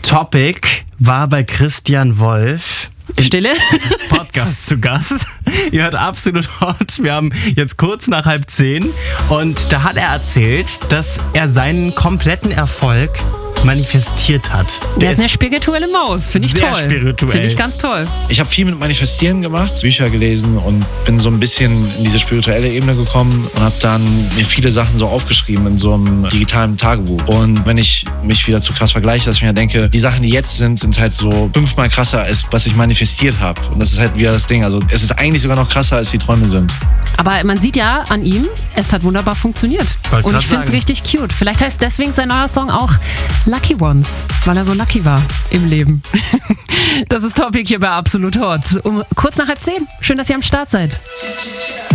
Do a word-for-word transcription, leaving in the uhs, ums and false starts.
Topic war bei Christian Wolf. Stille. Podcast zu Gast. Ihr hört absolut hot. Wir haben jetzt kurz nach halb zehn und da hat er erzählt, dass er seinen kompletten Erfolg manifestiert hat. Der ist eine spirituelle Maus, finde ich sehr toll. spirituell. Finde ich ganz toll. Ich habe viel mit Manifestieren gemacht, Bücher gelesen und bin so ein bisschen in diese spirituelle Ebene gekommen und habe dann mir viele Sachen so aufgeschrieben in so einem digitalen Tagebuch. Und wenn ich mich wieder zu krass vergleiche, dass ich mir denke, die Sachen, die jetzt sind, sind halt so fünfmal krasser als was ich manifestiert habe. Und das ist halt wieder das Ding. Also es ist eigentlich sogar noch krasser, als die Träume sind. Aber man sieht ja an ihm, es hat wunderbar funktioniert. Wollte Und grad ich finde es sagen. richtig cute. Vielleicht heißt deswegen sein neuer Song auch Lucky Ones, weil er so lucky war im Leben. Das ist Topic hier bei Absolut Hot. Um kurz nach halb zehn. Schön, dass ihr am Start seid.